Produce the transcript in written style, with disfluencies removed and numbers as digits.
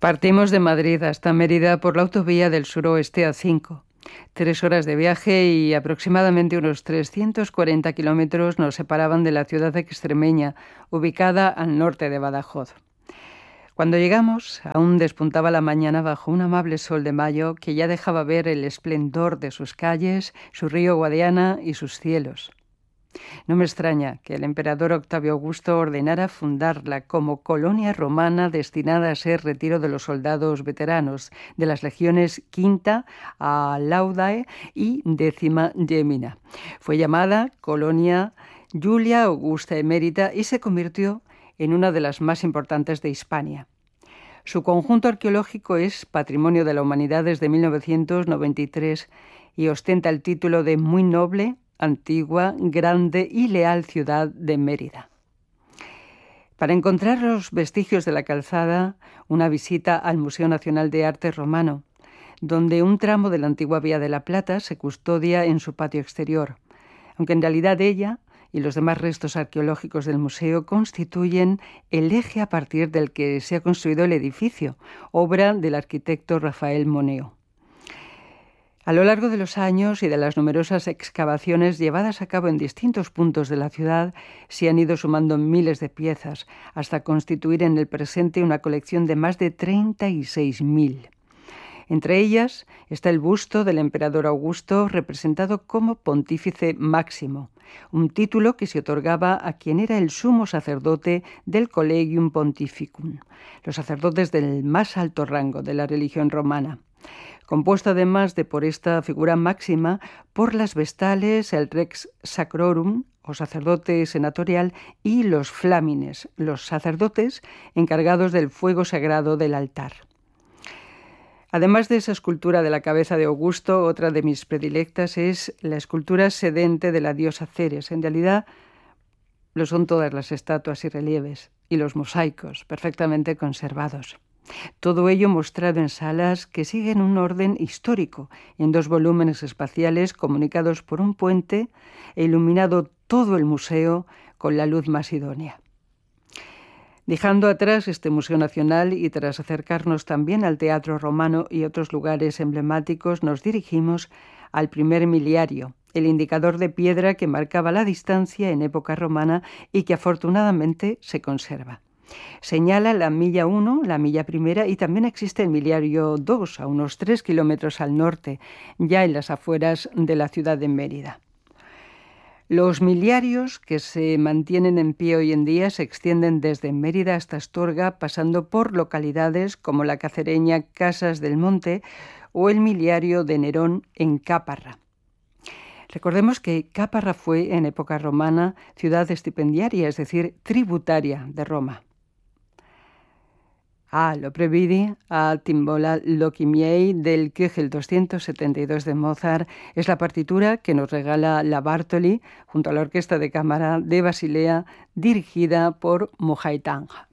Partimos de Madrid hasta Mérida por la autovía del suroeste A5. 3 horas de viaje y aproximadamente unos 340 kilómetros nos separaban de la ciudad extremeña, ubicada al norte de Badajoz. Cuando llegamos, aún despuntaba la mañana bajo un amable sol de mayo que ya dejaba ver el esplendor de sus calles, su río Guadiana y sus cielos. No me extraña que el emperador Octavio Augusto ordenara fundarla como colonia romana destinada a ser retiro de los soldados veteranos de las legiones Quinta a Laudae y Décima Gemina. Fue llamada Colonia Julia Augusta Emérita y se convirtió en una de las más importantes de Hispania. Su conjunto arqueológico es Patrimonio de la Humanidad desde 1993 y ostenta el título de Muy Noble, Antigua, Grande y Leal Ciudad de Mérida. Para encontrar los vestigios de la calzada, una visita al Museo Nacional de Arte Romano, donde un tramo de la antigua Vía de la Plata se custodia en su patio exterior, aunque en realidad ella y los demás restos arqueológicos del museo constituyen el eje a partir del que se ha construido el edificio, obra del arquitecto Rafael Moneo. A lo largo de los años y de las numerosas excavaciones llevadas a cabo en distintos puntos de la ciudad, se han ido sumando miles de piezas, hasta constituir en el presente una colección de más de 36.000. Entre ellas está el busto del emperador Augusto, representado como Pontífice Máximo, un título que se otorgaba a quien era el sumo sacerdote del Collegium Pontificum, los sacerdotes del más alto rango de la religión romana. Compuesto además de por esta figura máxima, por las vestales, el rex sacrorum, o sacerdote senatorial, y los flamines, los sacerdotes encargados del fuego sagrado del altar. Además de esa escultura de la cabeza de Augusto, otra de mis predilectas es la escultura sedente de la diosa Ceres. En realidad lo son todas las estatuas y relieves, y los mosaicos, perfectamente conservados. Todo ello mostrado en salas que siguen un orden histórico, en 2 volúmenes espaciales comunicados por un puente e iluminado todo el museo con la luz más idónea. Dejando atrás este Museo Nacional y tras acercarnos también al Teatro Romano y otros lugares emblemáticos, nos dirigimos al primer miliario, el indicador de piedra que marcaba la distancia en época romana y que afortunadamente se conserva. Señala la milla 1, la milla primera, y también existe el miliario 2, a unos 3 kilómetros al norte, ya en las afueras de la ciudad de Mérida. Los miliarios que se mantienen en pie hoy en día se extienden desde Mérida hasta Astorga, pasando por localidades como la cacereña Casas del Monte o el miliario de Nerón en Cáparra. Recordemos que Cáparra fue, en época romana, ciudad estipendiaria, es decir, tributaria de Roma. Lo previdi a Timbola Loci miei del Köchel 272 de Mozart es la partitura que nos regala la Bartoli junto a la Orquesta de Cámara de Basilea dirigida por Mohai Tang.